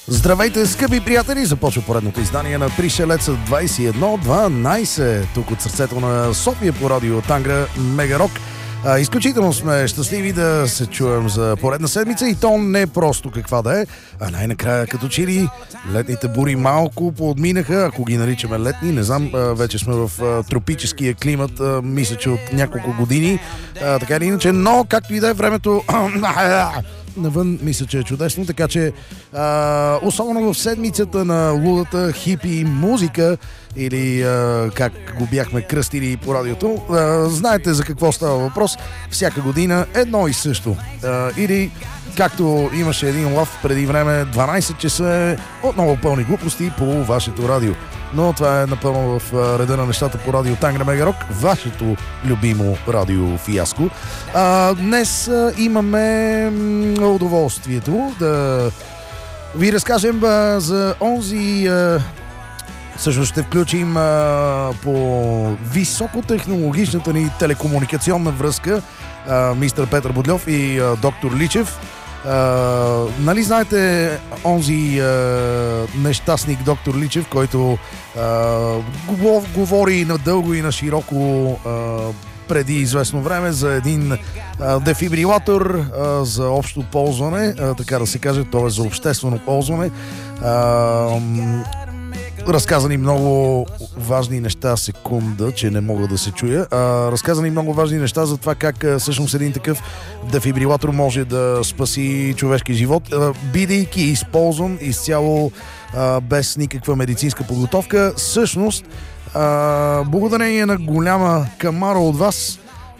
Здравейте, скъпи приятели! Започва поредното издание на Пришелеца 21-12, тук от сърцето на София по радио Тангра Мегарок. Изключително сме щастливи да се чуем за поредна седмица и то не просто каква да е, а най-накрая като че ли летните бури малко поотминаха, ако ги наричаме летни, не знам, вече сме в тропическия климат, мисля, че от няколко години, така или иначе, но както и да е времето навън, мисля, че е чудесно, така че особено в седмицата на лудата хипи музика или как го бяхме кръстили по радиото, знаете за какво става въпрос. Всяка година едно и също. Или както имаше един лав преди време, 12 часа отново пълни глупости по вашето радио. Но това е напълно в реда на нещата по радио Тангра Мегарок, вашето любимо радио фиаско. Днес имаме удоволствието да ви разкажем за онзи... Също ще включим по високотехнологичната ни телекомуникационна връзка мистер Петър Бодльов и доктор Личев. Нали знаете онзи нещастник доктор Личев, който говори надълго и на широко преди известно време за един дефибрилатор за общо ползване, така да се каже, т.е. за обществено ползване. Разказани много важни неща, секунда, че не мога да се чуя. Разказани много важни неща за това как всъщност един такъв дефибрилатор може да спаси човешки живот, бидейки използван изцяло без никаква медицинска подготовка. Всъщност, благодарение на голяма камара от вас,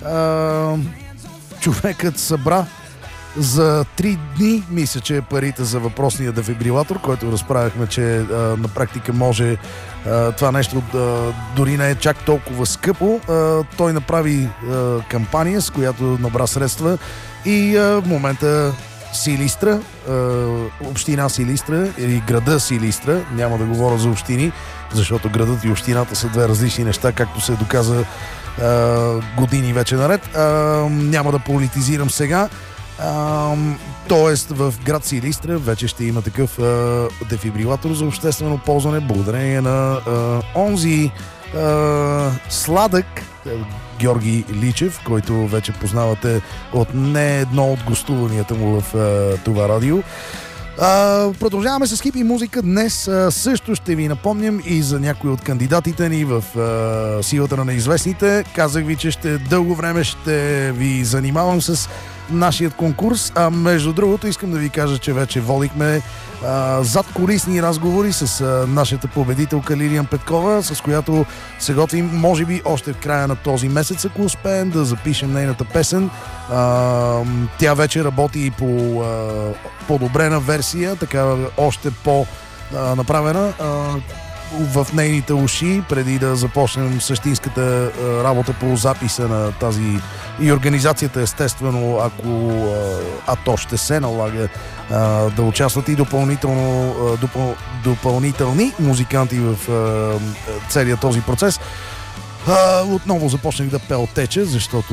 човекът събра за 3 дни, мисля, че парите за въпросния дефибрилатор, който разправяхме, че на практика може това нещо дори не е чак толкова скъпо. Той направи кампания, с която набра средства и в момента Силистра, община Силистра или града Силистра, няма да говоря за общини, защото градът и общината са две различни неща, както се доказа години вече наред. Няма да политизирам сега. Тоест в град Силистра вече ще има такъв дефибрилатор за обществено ползване благодарение на онзи сладък Георги Личев, който вече познавате от не едно от гостуванията му в това радио. Продължаваме с хипи музика. Днес също ще ви напомням и за някои от кандидатите ни в силата на неизвестните. Казах ви, че дълго време ще ви занимавам с нашият конкурс. Между другото, искам да ви кажа, че вече водихме задкулисни разговори с нашата победителка Лилиян Петкова, с която се готвим, може би, още в края на този месец, ако успеем да запишем нейната песен. Тя вече работи по подобрена версия, така още по-направена в нейните уши, преди да започнем същинската работа по записа на тази и организацията, естествено, ако то ще се налага да участват и допълнителни музиканти в целият този процес. Отново започнах да пелтеча, защото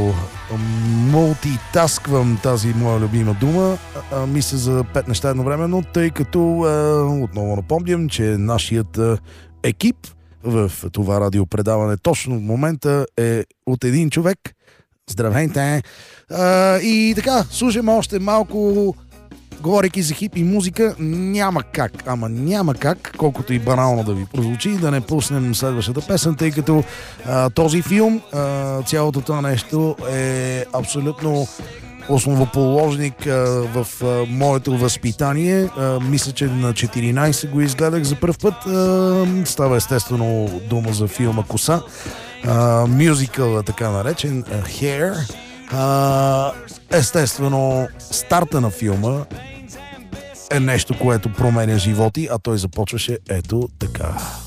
мултитасквам тази моя любима дума. Мисля за 5 неща едновременно, тъй като отново напомням, че нашият екип в това радиопредаване точно в момента е от един човек. Здравейте! И така, слушаме още малко. Говорейки за хип и музика, няма как, колкото и банално да ви прозвучи, да не пуснем следващата песен, тъй като този филм, цялото това нещо е абсолютно основоположник в моето възпитание. Мисля, че на 14 го изгледах за пръв път. Става естествено дума за филма Коса. Мюзикъл, така наречен, Hair. Естествено, старта на филма е нещо, което променя животи, а той започваше ето така.